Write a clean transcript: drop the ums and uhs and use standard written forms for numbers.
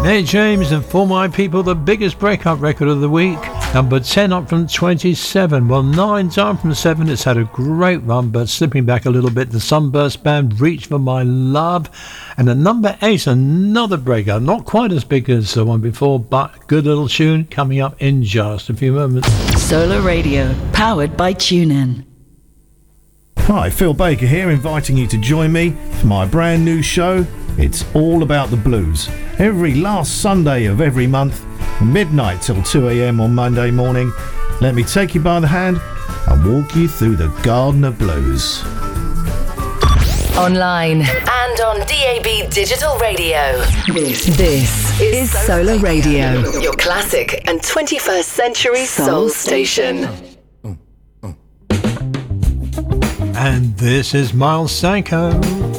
Nate James and For My People, the biggest breakup record of the week. Number 10 up from 27. Well, 9 down from 7. It's had a great run, but slipping back a little bit. The Sunburst Band, Reach for My Love. And at number 8, another breaker. Not quite as big as the one before, but good little tune coming up in just a few moments. Solar Radio, powered by TuneIn. Hi, Phil Baker here, inviting you to join me for my brand new show. It's all about the blues. Every last Sunday of every month, from midnight till 2 a.m. on Monday morning, let me take you by the hand and walk you through the Garden of Blues. Online and on DAB Digital Radio. This is Solar Radio, your classic and 21st century soul station. And this is Miles Sanko.